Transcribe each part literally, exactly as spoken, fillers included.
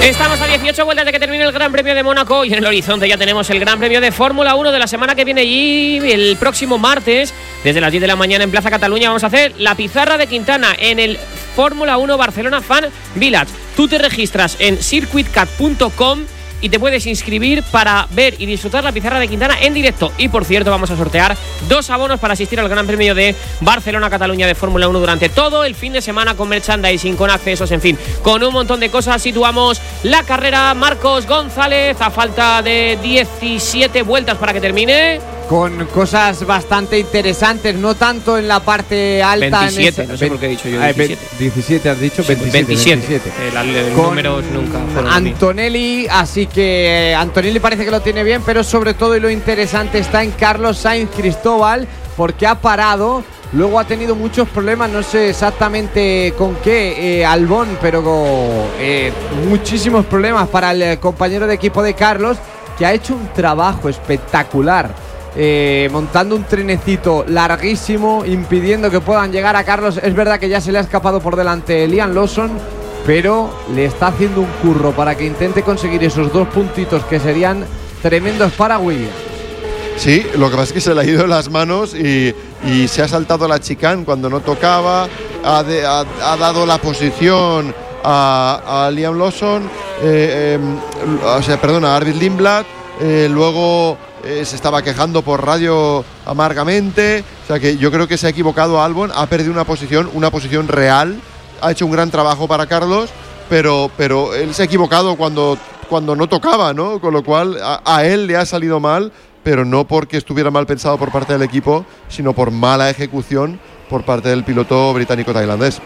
Estamos a dieciocho vueltas de que termine el Gran Premio de Mónaco y en el horizonte ya tenemos el Gran Premio de Fórmula uno de la semana que viene y el próximo martes, desde las diez de la mañana en Plaza Cataluña, vamos a hacer la pizarra de Quintana en el Fórmula uno Barcelona Fan Village. Tú te registras en circuit cat punto com y te puedes inscribir para ver y disfrutar la pizarra de Quintana en directo. Y por cierto, vamos a sortear dos abonos para asistir al Gran Premio de Barcelona-Cataluña de Fórmula uno durante todo el fin de semana, con merchandising, con accesos, en fin, con un montón de cosas. Situamos la carrera. Marcos González, a falta de diecisiete vueltas para que termine, con cosas bastante interesantes, no tanto en la parte alta. veintisiete, en ese, no sé por qué he dicho yo diecisiete. diecisiete has dicho, veintisiete. veintisiete. veintisiete. El, el números nunca fueron Antonelli, así que eh, Antonelli parece que lo tiene bien, pero sobre todo, y lo interesante está en Carlos Sainz Cristóbal, porque ha parado. Luego ha tenido muchos problemas, no sé exactamente con qué, eh, Albon, pero eh, muchísimos problemas para el eh, compañero de equipo de Carlos, que ha hecho un trabajo espectacular. Eh, montando un trenecito larguísimo, impidiendo que puedan llegar a Carlos. Es verdad que ya se le ha escapado por delante Liam Lawson, pero le está haciendo un curro para que intente conseguir esos dos puntitos que serían tremendos para Williams. Sí, lo que pasa es que se le ha ido de las manos y, y se ha saltado la chicane cuando no tocaba, ha, de, ha, ha dado la posición a, a Liam Lawson, eh, eh, o sea, perdona, a Arvid Lindblad, eh, luego Eh, se estaba quejando por radio amargamente. O sea que yo creo que se ha equivocado Albon, ha perdido una posición, una posición real, ha hecho un gran trabajo para Carlos, pero, pero él se ha equivocado cuando, cuando no tocaba, ¿no? Con lo cual a, a él le ha salido mal, pero no porque estuviera mal pensado por parte del equipo, sino por mala ejecución por parte del piloto británico-tailandés.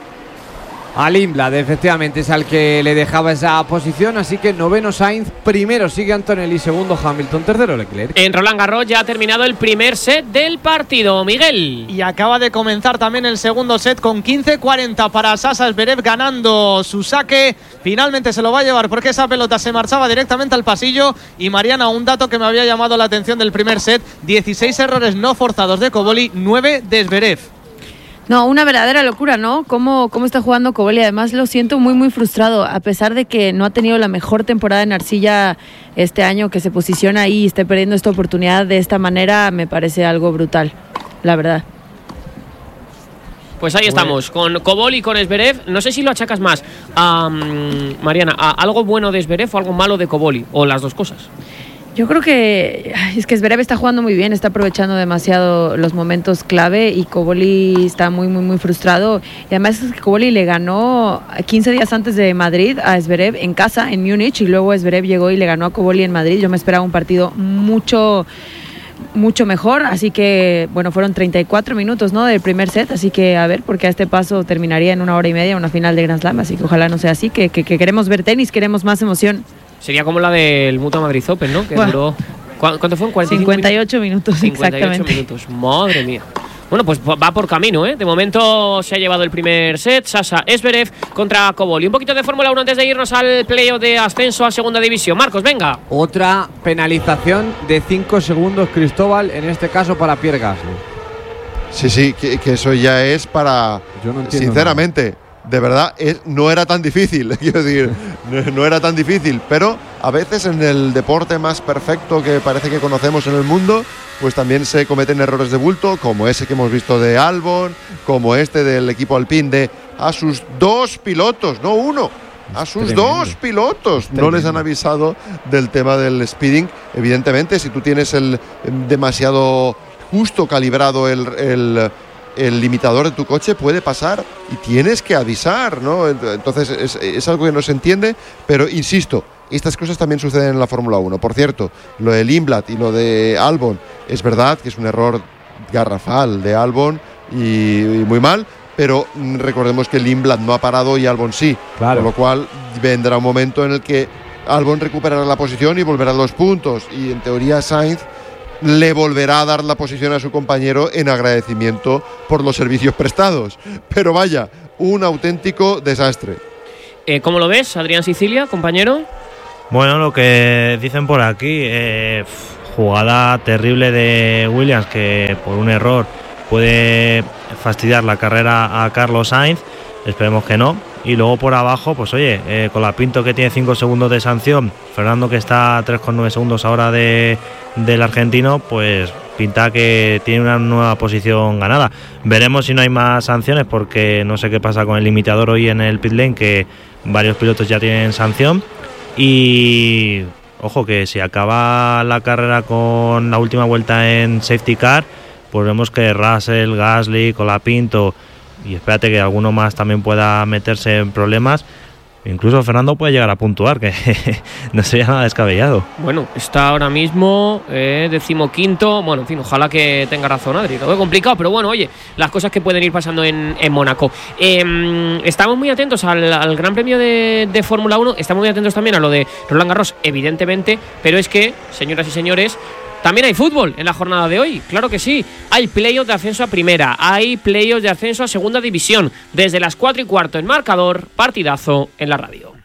A Lindblad, efectivamente, es al que le dejaba esa posición. Así que noveno Sainz, primero sigue Antonelli, segundo Hamilton, tercero Leclerc. En Roland Garros ya ha terminado el primer set del partido, Miguel. Y acaba de comenzar también el segundo set con quince cuarenta para Sasa Zverev, ganando su saque. Finalmente se lo va a llevar porque esa pelota se marchaba directamente al pasillo. Y Mariana, un dato que me había llamado la atención del primer set: dieciséis errores no forzados de Cobolli, nueve de Zverev. No, una verdadera locura, ¿no? Cómo, cómo está jugando Cobolli. Además, lo siento muy, muy frustrado. A pesar de que no ha tenido la mejor temporada en arcilla este año, que se posiciona ahí y esté perdiendo esta oportunidad de esta manera, me parece algo brutal, la verdad. Pues ahí estamos, con Cobolli y con Zverev. No sé si lo achacas más, a, um, Mariana, a algo bueno de Zverev o algo malo de Cobolli, o las dos cosas. Yo creo que es que Zverev está jugando muy bien, está aprovechando demasiado los momentos clave, y Cobolli está muy, muy, muy frustrado. Y además es que Cobolli le ganó quince días antes de Madrid a Zverev en casa, en Múnich, y luego Zverev llegó y le ganó a Cobolli en Madrid. Yo me esperaba un partido mucho, mucho mejor, así que, bueno, fueron treinta y cuatro minutos, ¿no?, del primer set, así que a ver, porque a este paso terminaría en una hora y media una final de Grand Slam, así que ojalá no sea así, que, que, que queremos ver tenis, queremos más emoción. Sería como la del Mutua Madrid Open, ¿no? Que bueno, duró... ¿Cuánto fue? ¿cuarenta y cinco cincuenta y ocho minutos, cincuenta y ocho exactamente. Minutos, madre mía. Bueno, pues va por camino, ¿eh? De momento se ha llevado el primer set, Sasa Zverev contra Cobolli. Un poquito de Fórmula uno antes de irnos al playoff de ascenso a segunda división. Marcos, venga. Otra penalización de cinco segundos, Cristóbal, en este caso para Pierre Gasly. Sí, sí, que, que eso ya es para... Yo no entiendo sinceramente, nada. De verdad, es, no era tan difícil, quiero decir, no, no era tan difícil, pero a veces en el deporte más perfecto que parece que conocemos en el mundo, pues también se cometen errores de bulto, como ese que hemos visto de Albon, como este del equipo Alpine de a sus dos pilotos, no uno, a sus tremendo. dos pilotos, tremendo. No les han avisado del tema del speeding. Evidentemente, si tú tienes el demasiado justo calibrado el... el el limitador de tu coche, puede pasar y tienes que avisar, ¿no? Entonces es, es algo que no se entiende, pero insisto, estas cosas también suceden en la Fórmula uno. Por cierto, lo de Lindblad y lo de Albon, es verdad que es un error garrafal de Albon y, y muy mal, pero recordemos que Lindblad no ha parado y Albon sí, claro. Con lo cual vendrá un momento en el que Albon recuperará la posición y volverá a los puntos, y en teoría Sainz le volverá a dar la posición a su compañero en agradecimiento por los servicios prestados. Pero vaya, un auténtico desastre. Eh, ¿Cómo lo ves, Adrián Sicilia, compañero? Bueno, lo que dicen por aquí, eh, jugada terrible de Williams, que por un error puede fastidiar la carrera a Carlos Sainz. esperemos que no. Y luego por abajo, pues oye, eh, Colapinto, que tiene cinco segundos de sanción, Fernando, que está a tres coma nueve segundos ahora de, del argentino, pues pinta que tiene una nueva posición ganada. Veremos si no hay más sanciones, porque no sé qué pasa con el limitador hoy en el pit lane, que varios pilotos ya tienen sanción. Y ojo, que si acaba la carrera con la última vuelta en safety car, pues vemos que Russell, Gasly, Colapinto, y espérate que alguno más también pueda meterse en problemas. Incluso Fernando puede llegar a puntuar, que no sería nada descabellado. Bueno, está ahora mismo eh, decimoquinto. Bueno, en fin, ojalá que tenga razón Adri. Todo es complicado, pero bueno, oye, las cosas que pueden ir pasando en, en Mónaco. Eh, estamos muy atentos al, al Gran Premio de, de Fórmula uno. Estamos muy atentos también a lo de Roland Garros, evidentemente. Pero es que, señoras y señores, también hay fútbol en la jornada de hoy, claro que sí. Hay playoffs de ascenso a primera, hay playoffs de ascenso a segunda división. Desde las cuatro y cuarto en marcador, partidazo en la radio.